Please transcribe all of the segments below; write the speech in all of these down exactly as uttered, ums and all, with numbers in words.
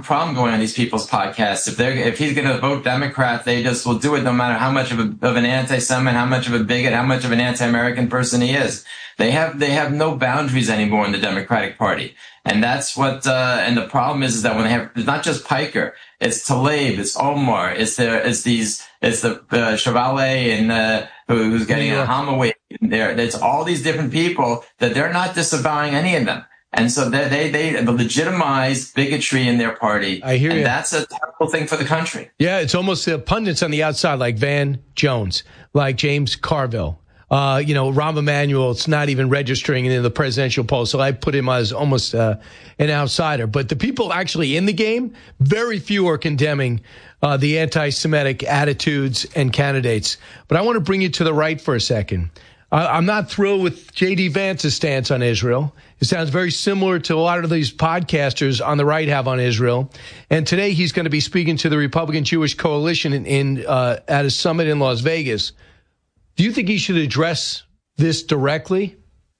a problem going on these people's podcasts. If they're, if he's going to vote Democrat, they just will do it no matter how much of, a, of an anti-Semite, how much of a bigot, how much of an anti-American person he is. They have, they have no boundaries anymore in the Democratic Party. And that's what, uh, and the problem is, is that when they have, it's not just Piker, it's Tlaib, it's Omar, it's the, it's these, it's the, uh, Chevalier and, uh, who's getting yeah. a Hamaway there. It's all these different people that they're not disavowing any of them. And so they, they, they legitimize bigotry in their party. I hear and you. That's a terrible thing for the country. Yeah, it's almost the pundits on the outside, like Van Jones, like James Carville. Uh, you know, Rahm Emanuel, it's not even registering in the presidential poll. So I put him as almost uh, an outsider. But the people actually in the game, very few are condemning uh, the anti-Semitic attitudes and candidates. But I want to bring you to the right for a second. I'm not thrilled with J D. Vance's stance on Israel. It sounds very similar to a lot of these podcasters on the right have on Israel. And today he's going to be speaking to the Republican Jewish Coalition in, in uh, at a summit in Las Vegas. Do you think he should address this directly?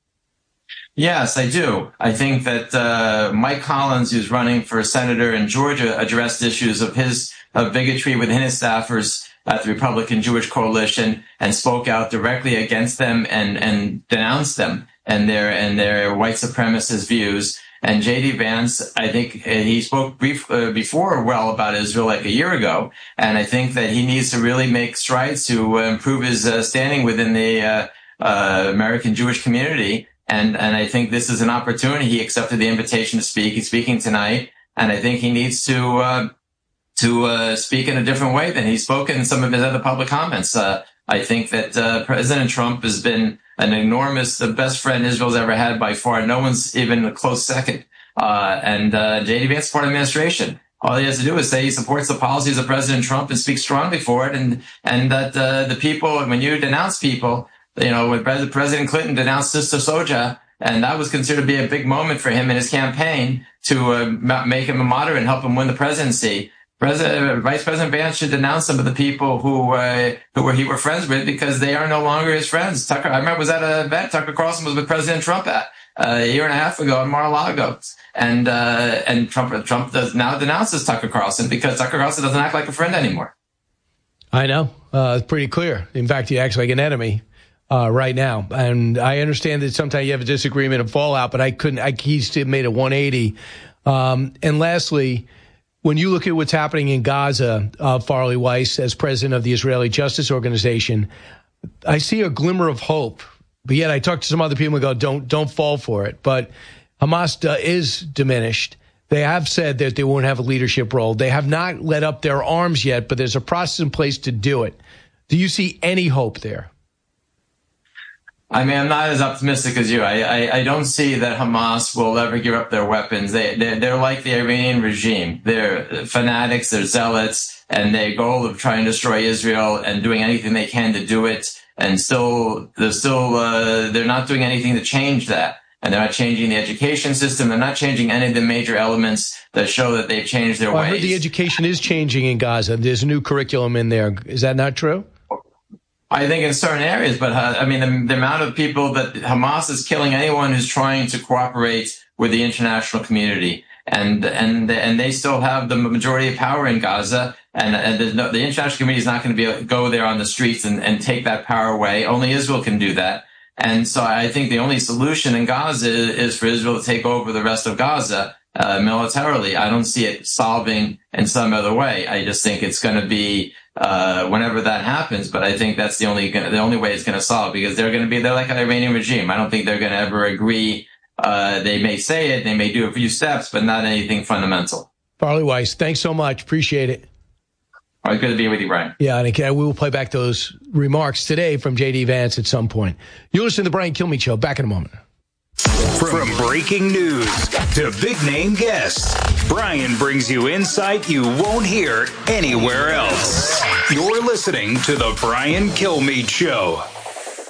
Yes, I do. I think that uh, Mike Collins, who's running for senator in Georgia, addressed issues of his of bigotry within his staffers at the Republican Jewish Coalition and spoke out directly against them and, and denounced them and their and their white supremacist views. And J D. Vance, I think he spoke brief, uh, before well about Israel like a year ago. And I think that he needs to really make strides to uh, improve his uh, standing within the uh, uh, American Jewish community. And, and I think this is an opportunity. He accepted the invitation to speak. He's speaking tonight. And I think he needs to, uh, to, uh, speak in a different way than he's spoken in some of his other public comments. Uh, I think that, uh, President Trump has been an enormous, the best friend Israel's ever had by far. No one's even a close second. Uh, and, uh, J D. Vance is part of the administration. All he has to do is say he supports the policies of President Trump and speak strongly for it. And, and that, uh, the people, when you denounce people, you know, when President Clinton denounced Sister Souja, and that was considered to be a big moment for him in his campaign to uh, make him a moderate and help him win the presidency. President, Vice President Vance should denounce some of the people who uh, who were he were friends with because they are no longer his friends. Tucker, I remember was at an event Tucker Carlson was with President Trump at uh, a year and a half ago in Mar-a-Lago, and uh, and Trump Trump does now denounces Tucker Carlson because Tucker Carlson doesn't act like a friend anymore. I know, uh, it's pretty clear. In fact, he acts like an enemy. Uh, right now. And I understand that sometimes you have a disagreement and fallout, but I couldn't, I, he's made a one eighty. Um, and lastly, when you look at what's happening in Gaza, uh, Farley Weiss, as president of the Israeli Justice Organization, I see a glimmer of hope. But yet I talk to some other people and go, don't, don't fall for it. But Hamas uh, is diminished. They have said that they won't have a leadership role. They have not let up their arms yet, but there's a process in place to do it. Do you see any hope there? I mean, I'm not as optimistic as you. I, I, I don't see that Hamas will ever give up their weapons. They, they're, they're like the Iranian regime. They're fanatics, they're zealots, and their goal of trying to destroy Israel and doing anything they can to do it. And still, they're still, uh, they're not doing anything to change that. And they're not changing the education system. They're not changing any of the major elements that show that they've changed their well, ways. I heard the education is changing in Gaza. There's a new curriculum in there. Is that not true? I think in certain areas, but uh, I mean, the, the amount of people that Hamas is killing anyone who's trying to cooperate with the international community. And, and, and they still have the majority of power in Gaza. And, and no, the international community is not going to be able to go there on the streets and, and take that power away. Only Israel can do that. And so I think the only solution in Gaza is for Israel to take over the rest of Gaza, uh, militarily. I don't see it solving in some other way. I just think it's going to be, uh, whenever that happens. But I think that's the only, the only way it's going to solve because they're going to be, they're like an Iranian regime. I don't think they're going to ever agree. Uh, they may say it, they may do a few steps, but not anything fundamental. Farley Weiss, thanks so much. Appreciate it. All right, good to be with you, Brian. Yeah, and again, we will play back those remarks today from J D. Vance at some point. You listen to the Brian Kilmeade Show. Back in a moment. From breaking news to big-name guests, Brian brings you insight you won't hear anywhere else. You're listening to the Brian Kilmeade Show.